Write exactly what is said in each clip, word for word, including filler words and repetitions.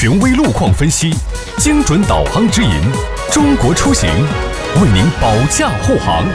权威路况分析，精准导航指引，中国出行为您保驾护航。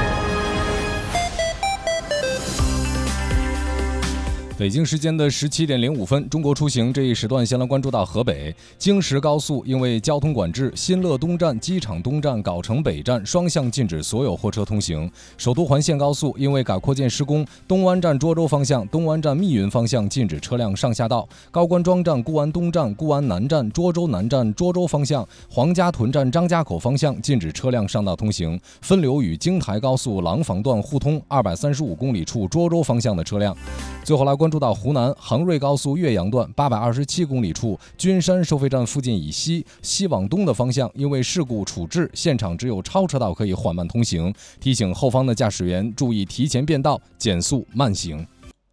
北京时间的十七点零五分，中国出行这一时段先来关注到河北京石高速，因为交通管制，新乐东站、机场东站、藁城北站双向禁止所有货车通行。首都环线高速因为改扩建施工，东湾站涿州方向、东湾站密云方向禁止车辆上下道。高官庄站、固安东站、固安南站、涿州南站、涿州方向、黄家屯站、张家口方向禁止车辆上道通行。分流与京台高速廊坊段互通二百三十五公里处涿州方向的车辆。最后来关注到湖南杭瑞高速岳阳段八百二十七公里处君山收费站附近以西西往东的方向，因为事故处置，现场只有超车道可以缓慢通行，提醒后方的驾驶员注意提前变道，减速慢行。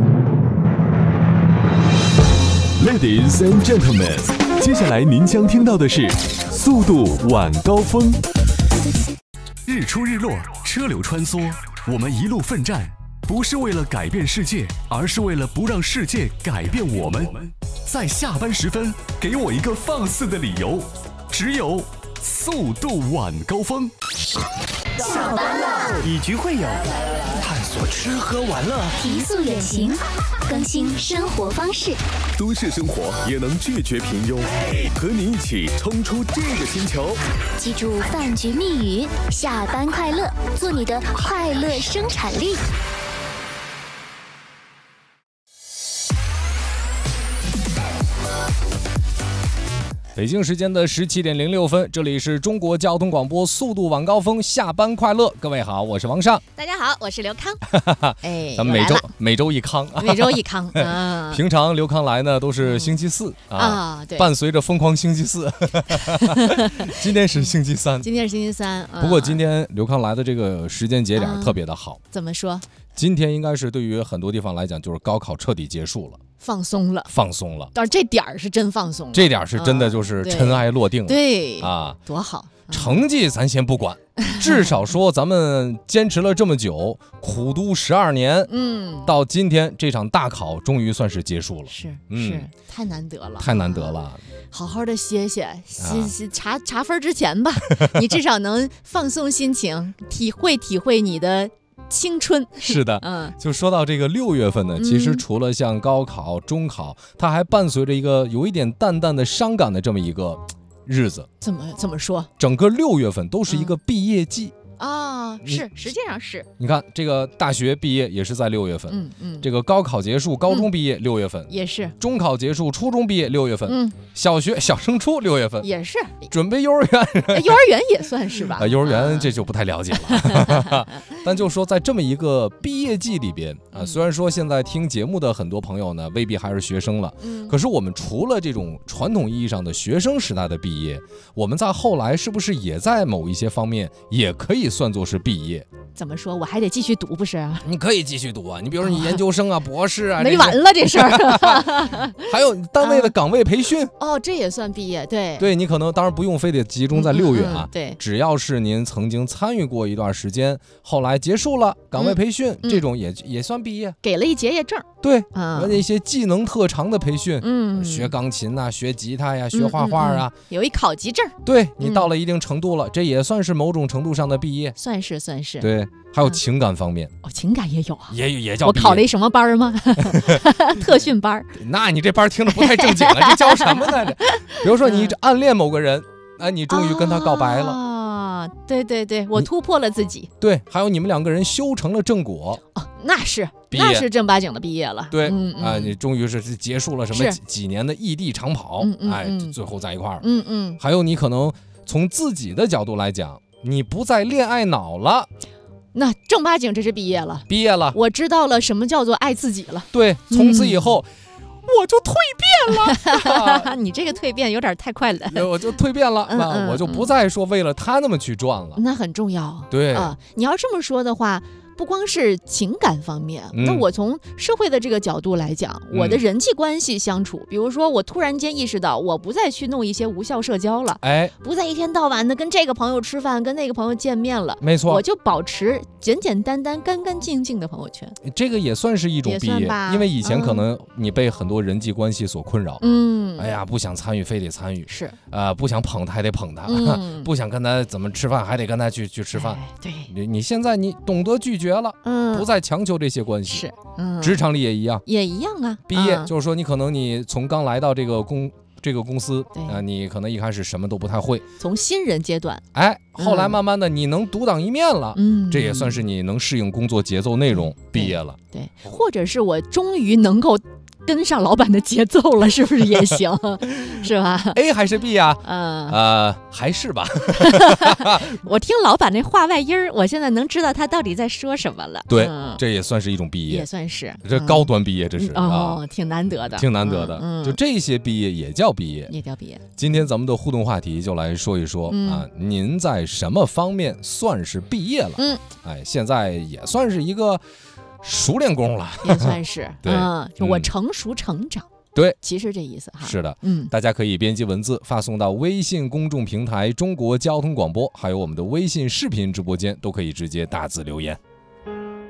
Ladies and gentlemen， 接下来您将听到的是速度晚高峰。 日出日落，车流穿梭，我们一路奋战，不是为了改变世界，而是为了不让世界改变我们。在下班时分，给我一个放肆的理由，只有速度晚高峰。 下班了， 以局会友，探索吃喝玩乐， 提速远行，更新生活方式。 都市生活也能拒绝平庸，和你一起冲出这个星球。 记住饭局密语：下班快乐，做你的快乐生产力。 北京时间的十七点零六分，这里是中国交通广播速度晚高峰，下班快乐。各位好，我是王尚。 大家好，我是刘康。哎， 咱们每周每周一康， 每周一康。啊、 平常刘康来呢都是星期四、嗯、啊, 啊对，伴随着疯狂星期四。今天是星期三， 今天是星期三。啊、 不过今天刘康来的这个时间节点特别的好、啊。 怎么说？ 今天应该是对于很多地方来讲，就是高考彻底结束了。 放松了， 放松了， 但是这点儿是真放松了， 这点是真的就是尘埃落定了， 对啊， 多好！ 成绩咱先不管，至少说咱们坚持了这么久，苦读十二年，嗯，到今天这场大考终于算是结束了， 是，嗯，是太难得了， 太难得了。 好好的歇歇，歇查查分之前吧，你至少能放松心情，体会体会你的青春。 是的，嗯，就说到这个六月份呢，其实除了像高考、中考，它还伴随着一个有一点淡淡的伤感的这么一个日子。 怎么怎么说？ 整个六月份都是一个毕业季。 嗯啊，是，实际上是。 你看，这个大学毕业也是在六月份， 嗯嗯， 这个高考结束，高中毕业六月份、 嗯、也是， 中考结束，初中毕业六月份，嗯，小学小升初六月份也是， 准备幼儿园， 幼儿园也算是吧？ 啊，幼儿园这就不太了解了，但就说在这么一个毕业季里边啊，虽然说现在听节目的很多朋友呢未必还是学生了，嗯，可是我们除了这种传统意义上的学生时代的毕业，我们在后来是不是也在某一些方面也可以算作是毕业？ 怎么说？我还得继续读，不是啊？ 你可以继续读啊，你比如说你研究生啊、博士啊， 没完了这事儿。 还有单位的岗位培训， 哦，这也算毕业，对。 对，你可能当然不用非得集中在六月啊， 嗯嗯、对， 只要是您曾经参与过一段时间，后来结束了岗位培训，嗯、这种也也算毕业， 给了一结业证。 对，嗯，那些技能特长的培训，嗯，学钢琴啊，学吉他呀，学画画啊， 嗯嗯、有一考级证。 对，你到了一定程度了，这也算是某种程度上的毕业， 算是算是。 对。还有情感方面、 嗯、哦，情感也有啊， 也也叫我考了一什么班吗？特训班。 那你这班听着不太正经了，这叫什么呢？比如说你暗恋某个人，哎，你终于跟他告白了啊！对对对，我突破了自己。 对，还有你们两个人修成了正果。 哦，那是那是正八经的毕业了。 对，嗯嗯、啊，你终于是结束了什么几几年的异地长跑，嗯嗯、哎，最后在一块儿。 嗯嗯。 还有你可能从自己的角度来讲，你不再恋爱脑了。 那正八经这是毕业了， 毕业了， 我知道了什么叫做爱自己了。 对，从此以后、嗯、我就蜕变了。你这个蜕变有点太快了。 我就蜕变了，嗯嗯、我就不再说为了他那么去转了。 那很重要。 对啊、呃，你要这么说的话， 不光是情感方面， 嗯、 那我从社会的这个角度来讲， 嗯、 我的人际关系相处，比如说我突然间意识到，我不再去弄一些无效社交了， 哎， 不再一天到晚的跟这个朋友吃饭，跟那个朋友见面了， 没错， 我就保持简简单单、干干净净的朋友圈。 这个也算是一种毕业，因为以前可能你被很多人际关系所困扰， 嗯， 哎呀，不想参与非得参与， 是啊、呃，不想捧他还得捧他， 嗯、 不想跟他怎么吃饭还得跟他去去吃饭。 哎、对， 你你现在你懂得拒绝了， 嗯， 不再强求这些关系。 是，嗯， 职场里也一样， 也一样啊。 毕业、 嗯、 就是说，你可能你从刚来到这个公。这个公司啊、呃，你可能一开始什么都不太会， 从新人阶段， 哎，后来慢慢的你能独当一面了， 嗯， 这也算是你能适应工作节奏内容，毕业了， 对，或者是我终于能够跟上老板的节奏了，是不是也行？是吧 ？A 还是 B 啊？ 嗯呃，还是吧。 我听老板那话外音儿，我现在能知道他到底在说什么了。 对， 嗯、 这也算是一种毕业， 也算是这高端毕业，这是、 嗯、 啊、 哦，挺难得的， 挺难得的。 嗯， 就这些毕业也叫毕业， 也叫毕业。 今天咱们的互动话题就来说一说、 嗯、 啊，您在什么方面算是毕业了？ 嗯， 哎，现在也算是一个熟练工了， 也算是。 对， 嗯，就我成熟成长。 对， 其实这意思哈。 是的， 嗯， 大家可以编辑文字发送到微信公众平台中国交通广播，还有我们的微信视频直播间，都可以直接打字留言。